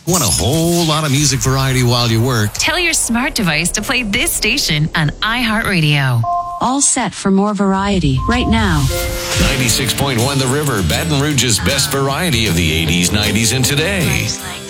Want a whole lot of music variety while you work? Tell your smart device to play this station on iHeartRadio. All set for more variety right now. 96.1 The River, Baton Rouge's best variety of the 80s, 90s, and today.